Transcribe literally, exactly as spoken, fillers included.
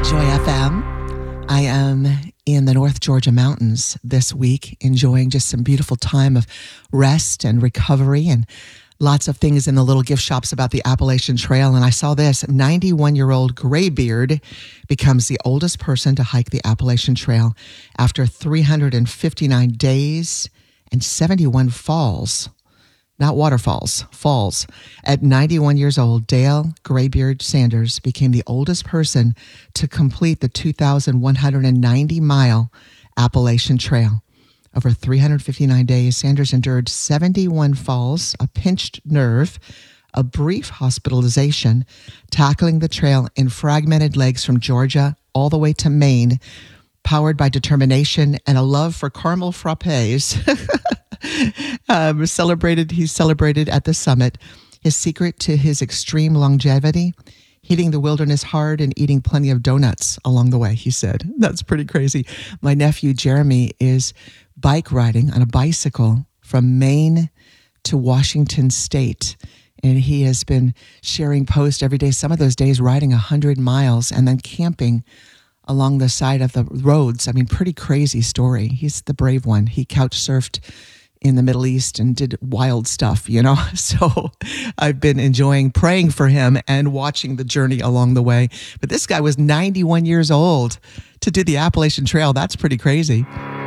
Joy F M. I am in the North Georgia mountains this week, enjoying just some beautiful time of rest and recovery and lots of things in the little gift shops about the Appalachian Trail. And I saw this, ninety-one-year-old Graybeard becomes the oldest person to hike the Appalachian Trail after three hundred fifty-nine days and seventy-one falls. Not waterfalls, falls. At ninety-one years old, Dale Graybeard Sanders became the oldest person to complete the two thousand one hundred ninety mile Appalachian Trail. Over three hundred fifty-nine days, Sanders endured seventy-one falls, a pinched nerve, a brief hospitalization, tackling the trail in fragmented legs from Georgia all the way to Maine, powered by determination and a love for caramel frappes. um, celebrated, he's celebrated at the summit. His secret to his extreme longevity, hitting the wilderness hard and eating plenty of donuts along the way, he said. That's pretty crazy. My nephew Jeremy is bike riding on a bicycle from Maine to Washington State. And he has been sharing posts every day, some of those days riding one hundred miles and then camping along the side of the roads. I mean, pretty crazy story. He's the brave one. He couch surfed in the Middle East and did wild stuff, you know? So I've been enjoying praying for him and watching the journey along the way. But this guy was ninety-one years old to do the Appalachian Trail. That's pretty crazy.